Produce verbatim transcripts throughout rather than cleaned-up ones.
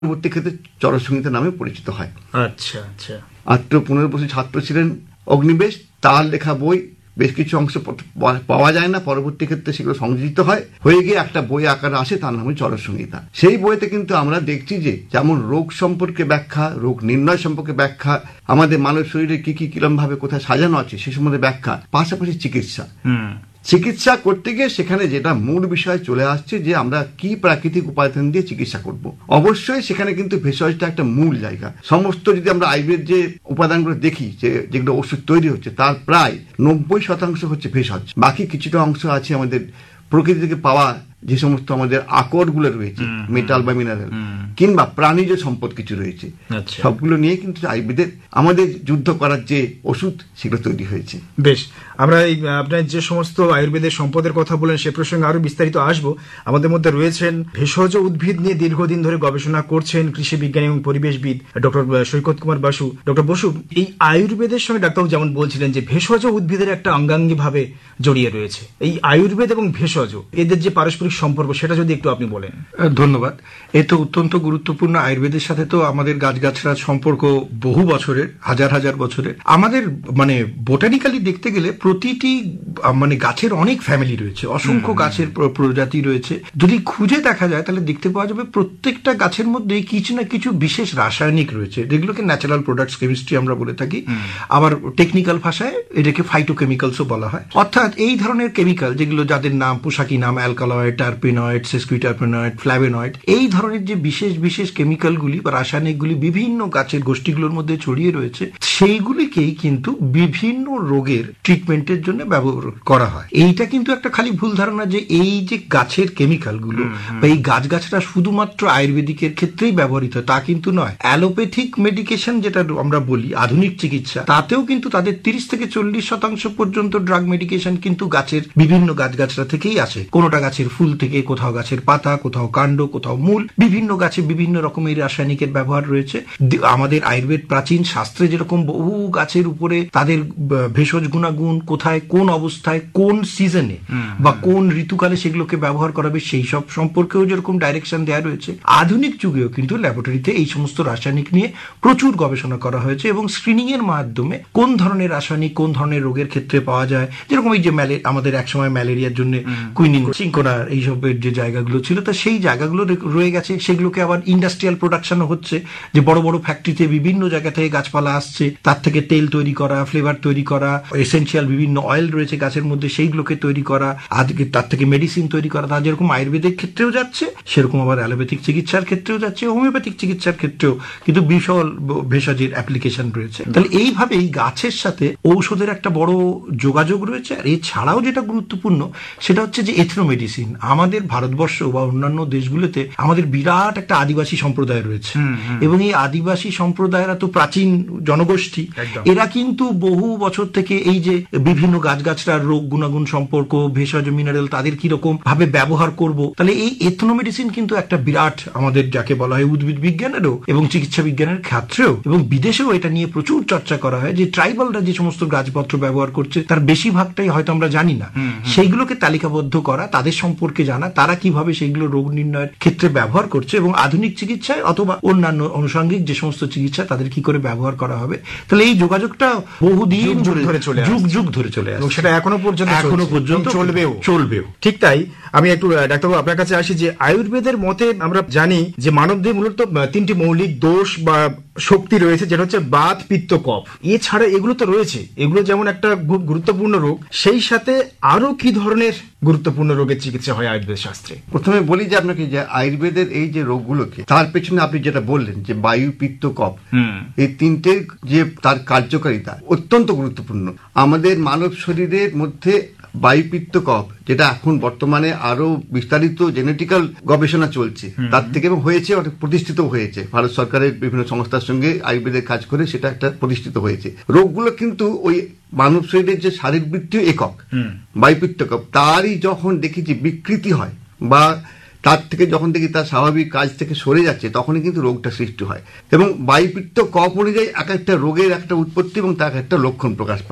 পরবর্তী ক্ষেত্রে চরকসংহিতা নামে পরিচিত হয়। আচ্ছা আচ্ছা। মাত্র পনেরো বছর ছাত্র ছিলেন অগ্নিবেশ, তার লেখা বই বেশ কিছু অংশ পাওয়া যায় না, পরবর্তী ক্ষেত্রে সেগুলো সংযোজিত হয়, হয়ে গিয়ে একটা বই আকারে আসে, তার নাম চরকসংহিতা। সেই বইতে কিন্তু আমরা দেখছি যে যেমন রোগ সম্পর্কে ব্যাখ্যা, রোগ নির্ণয় সম্পর্কে ব্যাখ্যা, আমাদের মানব শরীরে কি কি কিরম ভাবে কোথায় সাজানো আছে সে সম্বন্ধে ব্যাখ্যা, পাশাপাশি চিকিৎসা। চিকিৎসা করতে গিয়ে সেখানে যেটা মূল বিষয় চলে আসছে যে আমরা কি প্রাকৃতিক উপাদান দিয়ে চিকিৎসা করব। অবশ্যই সেখানে কিন্তু ভেষজটা একটা মূল জায়গা। সমস্ত যদি আমরা আয়ুর্বেদ যে উপাদানগুলো দেখি, যে যেগুলো ওষুধ তৈরি হচ্ছে, তার প্রায় নব্বই শতাংশ হচ্ছে ভেষজ। বাকি কিছুটা অংশ আছে আমাদের প্রকৃতি থেকে পাওয়া যে সমস্ত আমাদের আকরগুলো রয়েছে, মেটাল বা মিনারেল, কিংবা প্রাণীজ সম্পদ কিছু রয়েছে, সবগুলো নিয়ে কিন্তু আয়ুর্বেদের আমাদের যুদ্ধ করার যে ওষুধ সেগুলো তৈরি হয়েছে। বেশ, আমরা এই আপনার যে সমস্ত আয়ুর্বেদের সম্পদের কথা বলেন সে প্রসঙ্গে আরো বিস্তারিত আসবো। আমাদের মধ্যে রয়েছেন ভেষজ উদ্ভিদ নিয়ে দীর্ঘদিন ধরে গবেষণা করছেন কৃষি বিজ্ঞানী এবং পরিবেশবিদ ডক্টর সৈকত কুমার বসু। ডক্টর বসু, এই আয়ুর্বেদের সঙ্গে ডাক্তারবাবু যেমন বলছিলেন যে ভেষজ উদ্ভিদের একটা অঙ্গাঙ্গী ভাবে জড়িয়ে রয়েছে, এই আয়ুর্বেদ এবং ভেষজ এদের যে পারস্পরিক সম্পর্ক সেটা যদি একটু আপনি বলেন। ধন্যবাদ। এ তো অত্যন্ত গুরুত্বপূর্ণ। আয়ুর্বেদের সাথে তো আমাদের গাছগাছড়ার সম্পর্ক বহু বছরের, হাজার হাজার বছরের। আমাদের মানে বোটানিক্যালি দেখতে গেলে প্রতিটি মানে গাছের অনেক ফ্যামিলি রয়েছে, অসংখ্য গাছের প্রজাতি রয়েছে। যদি খুঁজে দেখা যায় তাহলে দেখতে পাওয়া যাবে প্রত্যেকটা গাছের মধ্যে কিছু না কিছু বিশেষ রাসায়নিক রয়েছে, যেগুলোকে ন্যাচারাল প্রোডাক্টস কেমিস্ট্রি আমরা বলে থাকি। আবার টেকনিক্যাল ভাষায় এটাকে ফাইটোকেমিক্যালসও বলা হয়। অর্থাৎ এই ধরনের কেমিক্যাল যেগুলো যাদের নাম পোশাকি নাম অ্যালকালয়েড, টারপেনয়েড, সেস্কুইটারপেনয়েড, ফ্ল্যাভেনয়েড, এই ধরনের যে বিশেষ বিশেষ কেমিক্যালগুলি বা রাসায়নিকগুলি বিভিন্ন গাছের গোষ্ঠীগুলোর মধ্যে ছড়িয়ে রয়েছে, সেইগুলিকেই কিন্তু বিভিন্ন রোগের ট্রিটমেন্টের জন্য ব্যবহার করা হয়। এইটা কিন্তু একটা খালি ভুল ধারণা যে এই যে গাছের কেমিক্যালগুলো বা এই গাছগাছরা শুধুমাত্র আয়ুর্বেদিকের ক্ষেত্রেই ব্যবহৃত, তা কিন্তু নয়। অ্যালোপ্যাথিক মেডিকেশন যেটা আমরা বলি, আধুনিক চিকিৎসা, তাতেও কিন্তু তাদের তিরিশ থেকে চল্লিশ শতাংশ পর্যন্ত ড্রাগ মেডিকেশন কিন্তু গাছের বিভিন্ন গাছগাছরা থেকেই আসে। কোনোটা গাছের ফুল থেকে, কোথাও গাছের পাতা, কোথাও কাণ্ড, কোথাও মূল, বিভিন্ন গাছে বিভিন্ন রকমের রাসায়নিকের ব্যবহার রয়েছে। আমাদের আয়ুর্বেদ প্রাচীন শাস্ত্রে যেরকম বহু গাছের উপরে তাদের ভেষজ গুণাগুণ, কোথায় কোন অবস্থায় কোন সিজনে বা কোন ঋতুকালে সেগুলোকে ব্যবহার করাবে সেই সব সম্পর্কেও যেরকম ডাইরেকশন দেওয়া রয়েছে, আধুনিক যুগেও কিন্তু ল্যাবরেটরিতে এই সমস্ত রাসায়নিক নিয়ে প্রচুর গবেষণা করা হয়েছে এবং স্ক্রিনিং এর মাধ্যমে কোন ধরনের রাসায়নিক কোন ধরনের রোগের ক্ষেত্রে পাওয়া যায়, যেরকম এই যে আমাদের একসময় ম্যালেরিয়ার জন্য কুইনিন, সিঙ্কোনা, এইসবের যে জায়গাগুলো ছিল, তা সেই জায়গাগুলো রয়ে গেছে। সেগুলোকে আবার ইন্ডাস্ট্রিয়াল প্রোডাকশনও হচ্ছে, যে বড় বড় ফ্যাক্টরিতে বিভিন্ন জায়গা থেকে গাছপালা আসছে, তার থেকে তেল তৈরি করা, ফ্লেভার তৈরি করা, এসেনশিয়াল বিভিন্ন অয়েল রয়েছে গাছের মধ্যে, সেইগুলোকে তৈরি করা, আজকে তার থেকে মেডিসিন তৈরি করা। তা যেরকম আয়ুর্বেদের ক্ষেত্রেও যাচ্ছে, সেরকম আবার অ্যালোপ্যাথিক চিকিৎসার ক্ষেত্রেও যাচ্ছে, হোমিওপ্যাথিক চিকিৎসার ক্ষেত্রেও কিন্তু বিশাল ভেষজের অ্যাপ্লিকেশন রয়েছে। তাহলে এইভাবে এই গাছের সাথে ঔষধের একটা বড় যোগাযোগ রয়েছে। আর এছাড়াও যেটা গুরুত্বপূর্ণ সেটা হচ্ছে যে এথনোমেডিসিন। আমাদের ভারতবর্ষ বা অন্যান্য দেশগুলোতে আমাদের বিরাট একটা আদিবাসী সম্প্রদায় রয়েছে এবং এই আদিবাসী সম্প্রদায়রা তো প্রাচীন জনগোষ্ঠী। এরা কিন্তু বহু বছর থেকে এই যে বিভিন্ন গাছগাছড়ার রোগ গুণাগুণ সম্পর্ক, ভেষজ মিনারেল তাদের কিরকম ভাবে ব্যবহার করব, তাহলে এই এথনোমেডিসিন কিন্তু একটা বিরাট আমাদের যাকে বলা হয় উদ্ভিদ বিজ্ঞানেরও এবং চিকিৎসা বিজ্ঞানের ক্ষেত্রেও এবং বিদেশেও এটা নিয়ে প্রচুর চর্চা করা হয়। যে ট্রাইবালরা যে সমস্ত গাছপত্র ব্যবহার করছে তার বেশিরভাগটাই হয়তো আমরা জানি না, সেইগুলোকে তালিকাবদ্ধ করা, তাদের সম্পর্কে জানা, তারা কিভাবে সেইগুলো রোগ নির্ণয়ের ক্ষেত্রে ব্যবহার করছে এবং আধুনিক চিকিৎসায় অথবা অন্যান্য আনুষঙ্গিক যে সমস্ত চিকিৎসা তাদের কি করে ব্যবহার করা হবে। তাহলে এই যোগাযোগটা বহুদিন ধরে চলে যুগ যুগ ধরে চলে আসছে, সেটা এখনো পর্যন্ত এখনো পর্যন্ত চলবেও চলবেও ঠিক তাই। আমি একটু ডাক্তারবাবু আপনার কাছে আসি যে আয়ুর্বেদের মতে আমরা জানি যে মানবদেহে মূলত তিনটি মৌলিক দোষ বা শক্তি রয়েছে, যেটা হচ্ছে বাত, পিত্ত, কফ। এছাড়া এগুলো তো রয়েছে, এগুলো যেমন একটা খুব গুরুত্বপূর্ণ রোগ, সেই সাথে আরো কি ধরনের গুরুত্বপূর্ণ রোগের চিকিৎসা হয় আয়ুর্বেদ শাস্ত্রে? প্রথমে বলি যে আপনাকে যে আয়ুর্বেদের এই যে রোগগুলোকে, তার পেছনে আপনি যেটা বললেন যে বায়ু, পিত্ত, কফ, এই তিনটে যে তার কার্যকারিতা অত্যন্ত গুরুত্বপূর্ণ। আমাদের মানব শরীরের মধ্যে বায়ু, পিত্ত, কফ, যেটা এখন বর্তমানে আরো বিস্তারিত জেনেটিক্যাল গবেষণা চলছে, তার থেকে হয়েছে, প্রতিষ্ঠিত হয়েছে, ভারত সরকারের বিভিন্ন সংস্থার সঙ্গে আয়ুর্বেদের কাজ করে সেটা একটা প্রতিষ্ঠিত হয়েছে। রোগগুলো কিন্তু ওই মানব শরীরের যে শারীরবৃত্তীয় একক বায়ু, পিত্ত, কফ, তারই যখন দেখি যে বিকৃতি হয় বা তার থেকে যখন দেখি তার স্বাভাবিক কাজ থেকে সরে যাচ্ছে, তখনই কিন্তু রোগটা সৃষ্টি হয়। এবং বায়ু, পিত্ত, কফ অনুযায়ী এক একটা রোগের একটা উৎপত্তি এবং তার একটা লক্ষণ প্রকাশ পায়।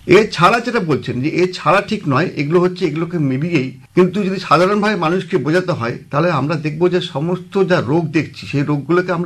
এছাড়া যেটা বলছেন যে এ ছাড়া ঠিক নয়, এগুলো হচ্ছে এগুলোকে মিলিয়েই, কিন্তু যদি সাধারণভাবে মানুষকে বোঝাতে হয় তাহলে আমরা দেখবো যে সমস্ত যা রোগ দেখছি সেই রোগগুলোকে আমরা